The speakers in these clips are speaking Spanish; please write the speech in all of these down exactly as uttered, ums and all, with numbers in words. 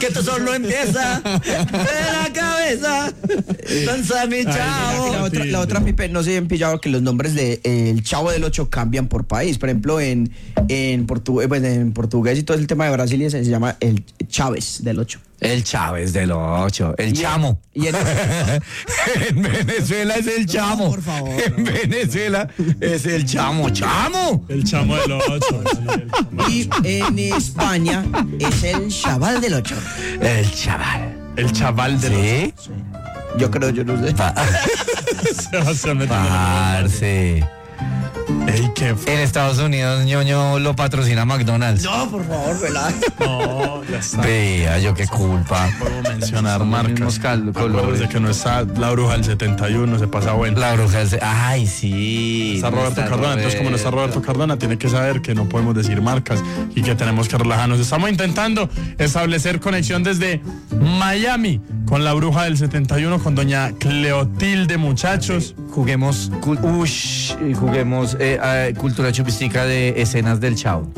que esto solo empieza en la cabeza. Danza mi chavo. Y la otra, la otra, Pipe, no se han pillado que los nombres de eh, el Chavo del Ocho cambian por país. Por ejemplo, en, en, portu pues, en portugués y todo el tema de Brasil se, se llama el Chávez del Ocho. El Chávez del Ocho, el Y Chamo. Y en, En Venezuela es el Chamo. por favor, En no. Venezuela es el Chamo. ¡Chamo! El chamo del ocho. y en España es el Chaval del Ocho. El chaval. El chaval del ¿Sí? Yo creo, yo no sé. Pa- Sebastián me tiene- Parce. Ey, qué En Estados Unidos, ñoño lo patrocina McDonald's. No, por favor, ¿verdad? No, ya está. Vea, yo qué culpa. Puedo mencionar Son los marcas. mismos cal- colores. Acuérdese que no está la bruja del setenta y uno, se pasa bueno. La bruja del... Ay, sí. Está no Roberto Cardona, entonces como no está Roberto Cardona, tiene que saber que no podemos decir marcas y que tenemos que relajarnos. Estamos intentando establecer conexión desde Miami con la bruja del setenta y uno, con doña Cleotilde, muchachos. Juguemos, cul- ush, juguemos eh, eh, cultura chupística de escenas del Chavo.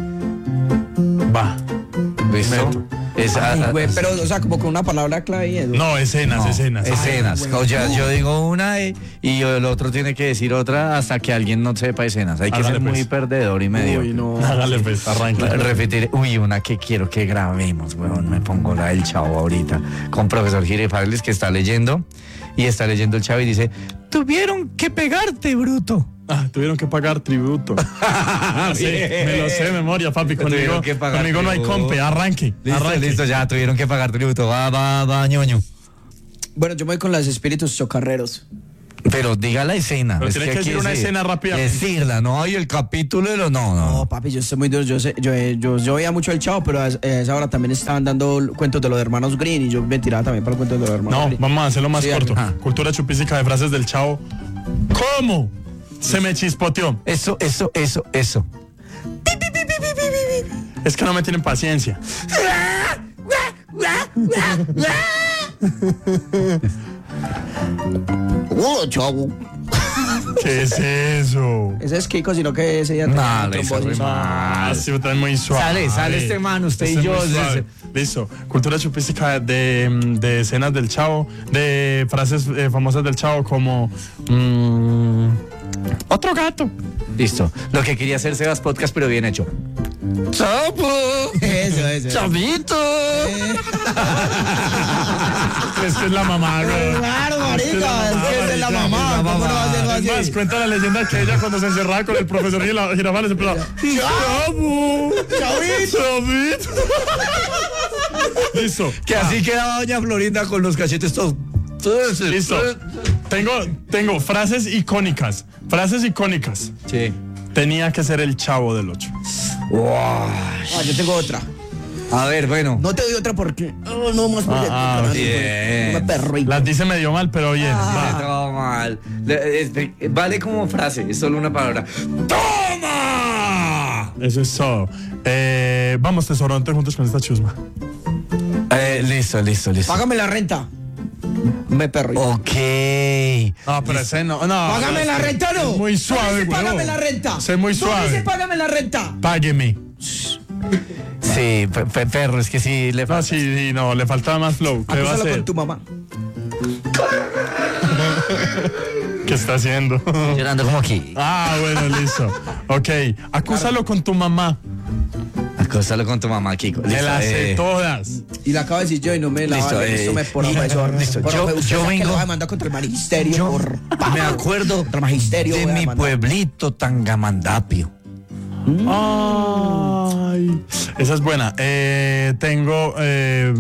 Va. ¿Listo? Meto. Es, Ay, ah, güey, ah, pero, o sea, como con una palabra clave y eso. No, escenas, no, escenas. Escenas. Ay, O sea, güey. yo digo una eh, y el otro tiene que decir otra hasta que alguien no sepa escenas. Hay que Hágale, ser muy pues. perdedor y medio. Uy, no. Hágale pues, arranque. Repetir, uy, una que quiero que grabemos, weón. Me pongo la del Chavo ahorita. Con profesor Girifales que está leyendo y está leyendo el Chavo y dice: tuvieron que pegarte, bruto. Ah, tuvieron que pagar tributo. Sí, me lo sé de memoria, papi. Conmigo, Tuvieron que pagar conmigo no hay tributo. compe. Arranque. Listo, arranque. listo, ya tuvieron que pagar tributo. Va, va, va, ñoño. Bueno, yo me voy con los espíritus chocarreros. Pero diga la escena. Pero Es tiene que aquí decir una es- escena rápida. Decirla, no hay el capítulo de los. No, no. No, papi, yo estoy muy duro. Yo, sé, yo, eh, yo, yo veía mucho el Chavo, pero a, es- a esa hora también estaban dando cuentos de los hermanos Green y yo me tiraba también para los cuentos de los hermanos No, Green. vamos a hacerlo más Sí, corto. ajá. Cultura chupística de frases del Chavo. ¿Cómo? Se me chispoteó. Eso, eso, eso, eso. Es que no me tienen paciencia. ¡Hola, Chavo! ¿Qué es eso? Ese es Kiko, sino que ese ya No, tenía le hizo trombosis. re mal. Ah, sí, está muy suave. Sale, sale este man, usted y Este es yo, muy ese- suave. Listo. Cultura chupística de, de escenas del Chavo, de frases eh, famosas del Chavo como mm, otro gato. Listo. Lo que quería hacer Sebas Podcast, pero bien hecho. ¡Chapo! Eso, eso. ¡Chavito! Es que es la mamá, güey. Claro, Es que es la marica, es mamá, que esa es la marica, mamá. es la ¿Cómo no va a ser Es así? más, cuenta la leyenda que ella cuando se encerraba con el profesor Gira- Girafales empezaba ¡Chavo! ¡Chavito! ¡Chavito! Listo. Que así quedaba doña Florinda con los cachetes todos. Listo. Tengo, tengo frases icónicas. Frases icónicas. Sí. Tenía que ser el Chavo del Ocho. Ah, yo tengo otra. A ver, bueno. No te doy otra porque. Oh, no más porque. Ah, ah, bien. Me perro y- Las dice medio mal, pero bien. Ah, va. todo mal. Le- este, vale como frase, es solo una palabra. ¡Toma! Eso es todo. Eh, vamos, tesoro, entre juntos con esta chusma. Eh, listo, listo, listo. Págame la renta. Me perro. y- Ok. No, pero ese no. no Págame la renta, no. Es muy suave, ¿Dónde dice güey. págame la renta? Sé muy ¿Dónde suave. dice págame la renta? Págueme. Sí, pe- pe- perro, es que sí le No, falta. sí, sí, no, le faltaba más flow. ¿Qué va a Acúsalo hacer? con tu mamá. ¿Qué está haciendo? Llorando como aquí. Ah, bueno, listo. Ok, acúsalo con tu mamá. Acóstalo con tu mamá, Kiko. Me Listo, las sé eh, todas. Y la acabo de decir yo y no me la Listo, vale. eh, Eso me por y- profesor. listo, Por yo- usted yo sabe que vengo- lo voy a mandar contra el magisterio. Yo por... me acuerdo Contra el magisterio. de voy a mi mandar. pueblito Tangamandapio. Ay, esa es buena. Eh, tengo. eh,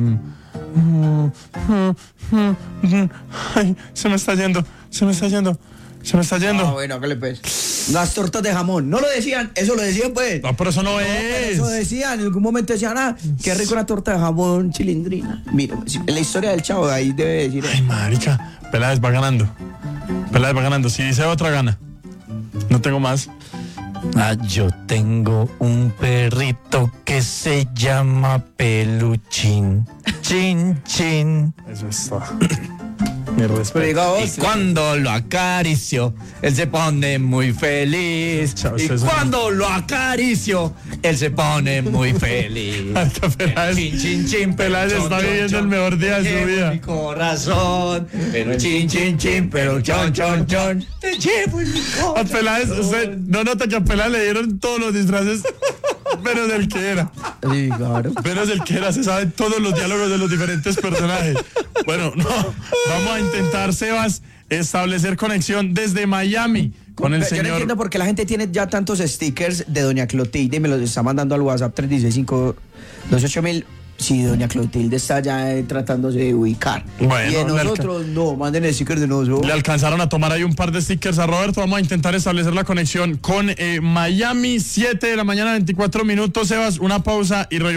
ay, se me está yendo. Se me está yendo. Se me está Ah, yendo. bueno, ¿qué le pues? Las tortas de jamón. No lo decían, eso lo decían pues. No, pero eso no, No, pero es. eso decían, en algún momento decían, ah, qué rico una torta de jamón chilindrina. Mira, en la historia del Chavo, ahí debe decir. Ay, marica. Peláez va ganando. Peláez va ganando. Si dice otra, gana. No tengo más. Ah, yo tengo un perrito que se llama Peluchín. Chin, chin. Eso es todo. Mi Pero respeto. diga Y vos. cuando lo acaricio, él se pone muy feliz. Chao, Y César. cuando lo acaricio, él se pone muy feliz. Hasta Peláez, Chin, chin, chin, Peláez chon, está chon, viviendo chon. el mejor día de su Llevo vida. mi corazón, pero chin, chin, chin, pero chon, chon, chon. Te llevo en mi A corazón. Peláez, usted no nota que a Peláez le dieron todos los disfraces, menos del que era. Sí, claro. Menos del que era, se saben todos los diálogos de los diferentes personajes. Bueno, no, vamos a intentar, Sebas, establecer conexión desde Miami con el Yo no señor. entiendo por qué la gente tiene ya tantos stickers de Doña Clotilde y me los está mandando al WhatsApp tres uno seis cinco dos ocho mil. Sí, Doña Clotilde está ya eh, tratándose de ubicar. Bueno, y de le alca- nosotros, no, manden el sticker de nosotros. Le alcanzaron a tomar ahí un par de stickers a Roberto. Vamos a intentar establecer la conexión con eh, Miami, siete de la mañana, veinticuatro minutos, Sebas. Una pausa y regresamos.